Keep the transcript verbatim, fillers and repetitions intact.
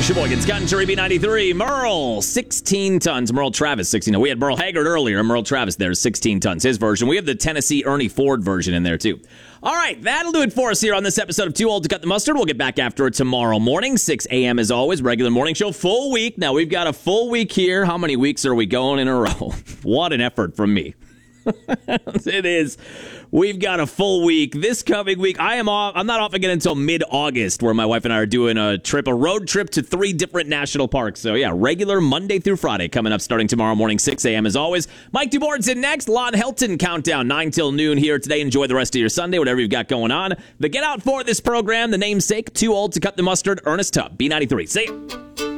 Sheboygan, Scott and Cherry B ninety-three. Merle, sixteen tons. Merle Travis, sixteen. We had Merle Haggard earlier. Merle Travis there, sixteen tons. His version. We have the Tennessee Ernie Ford version in there, too. All right, that'll do it for us here on this episode of Too Old to Cut the Mustard. We'll get back after it tomorrow morning, six a.m. as always. Regular morning show, full week. Now, we've got a full week here. How many weeks are we going in a row? What an effort from me. It is. We've got a full week this coming week. I am off. I'm not off again until mid-August, where my wife and I are doing a trip, a road trip to three different national parks. So yeah, regular Monday through Friday coming up starting tomorrow morning, six a.m. as always. Mike DuBoard's in next. Lon Helton countdown, nine till noon here today. Enjoy the rest of your Sunday, whatever you've got going on. The get out for this program, the namesake, Too Old to Cut the Mustard, Ernest Tubb, B ninety-three. See ya.